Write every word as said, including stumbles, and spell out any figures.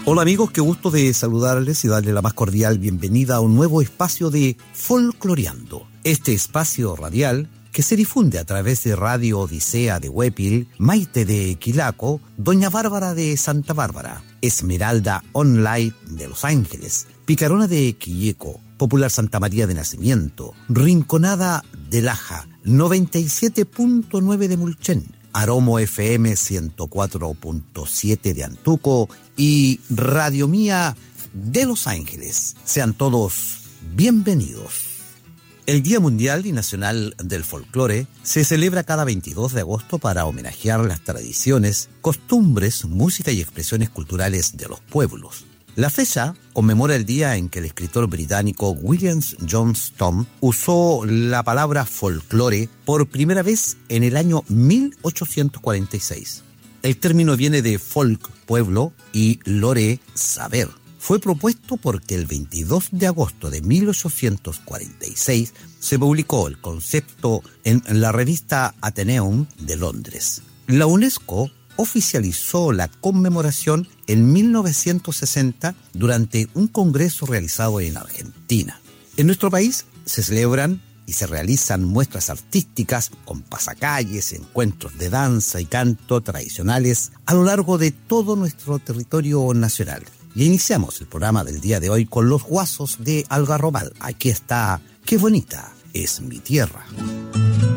Hola amigos, qué gusto de saludarles y darle la más cordial bienvenida a un nuevo espacio de Folcloreando. Este espacio radial que se difunde a través de Radio Odisea de Huépil, Maite de Quilaco, Doña Bárbara de Santa Bárbara, Esmeralda Online de Los Ángeles, Picarona de Quilleco, Popular Santa María de Nacimiento, Rinconada de Laja, noventa y siete punto nueve de Mulchen, Aromo F M ciento cuatro punto siete de Antuco y Radio Mía de Los Ángeles. Sean todos bienvenidos. El Día Mundial y Nacional del Folclore se celebra cada veintidós de agosto para homenajear las tradiciones, costumbres, música y expresiones culturales de los pueblos. La fecha conmemora el día en que el escritor británico William Johnston usó la palabra folclore por primera vez en el año mil ochocientos cuarenta y seis. El término viene de folk, pueblo, y lore, saber. Fue propuesto porque el veintidós de agosto de mil ochocientos cuarenta y seis se publicó el concepto en la revista Atheneum de Londres. La UNESCO oficializó la conmemoración en mil novecientos sesenta durante un congreso realizado en Argentina. En nuestro país se celebran y se realizan muestras artísticas con pasacalles, encuentros de danza y canto tradicionales a lo largo de todo nuestro territorio nacional. Y iniciamos el programa del día de hoy con los guasos de Algarrobal. Aquí está, qué bonita es mi tierra.